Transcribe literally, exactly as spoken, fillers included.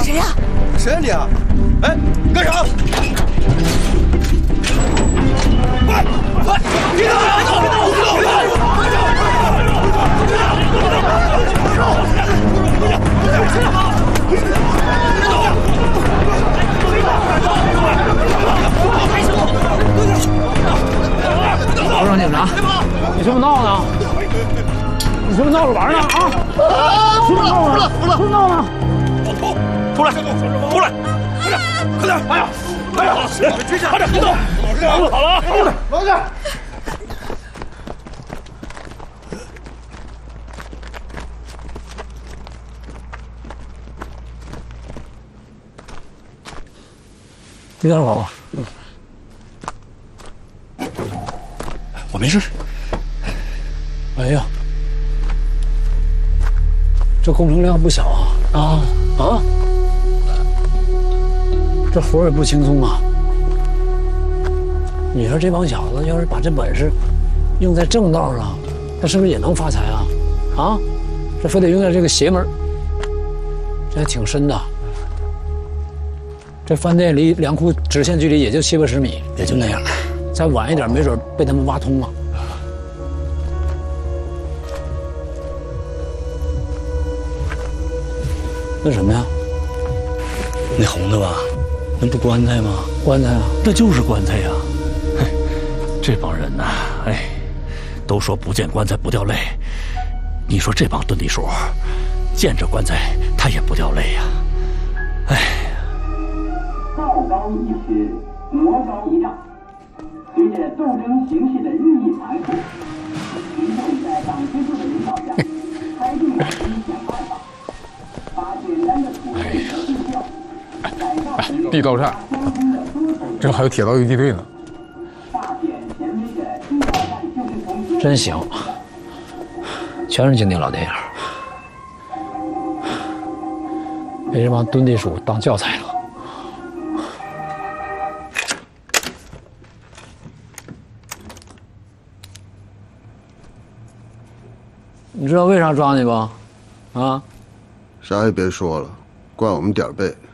谁呀？ 谁呀你啊？哎，干啥？快快，别动！别动！别动！别动！ 我说警察，你是不是闹呢？你是不是闹着玩呢？啊！ 服了！服了！服了！ 不是闹呢！ 出来！出来！快点！快点！哎呀！哎呀！追上！快点！别动！好了啊！老实！ 你等会儿吧。 我没事。 哎呀，这工程量不小啊！啊啊！这活也不轻松啊！你说这帮小子要是把这本事用在正道上，他是不是也能发财啊？啊，这非得用在这个邪门，这还挺深的。这饭店离粮库直线距离也就七八十米，也就那样。再晚一点，没准被他们挖通了。那什么呀？ 那红的吧？那不棺材吗？ 棺材啊！ 那就是棺材呀！嘿，这帮人呐，哎，都说不见棺材不掉泪。你说这帮遁地鼠，见着棺材他也不掉泪呀！哎。 道高一尺，魔高一丈。随着斗争形势的日益残酷，民众在党支部的领导下，开定了思想办法，把简单的土地和地窖改造成地道战，这还有铁道游击队呢。 大显前威的地道战就是从真行，全是经典老电影，被这帮遁地鼠当教材了。你知道为啥抓你不？啊？ 啥也别说了，怪我们点儿背。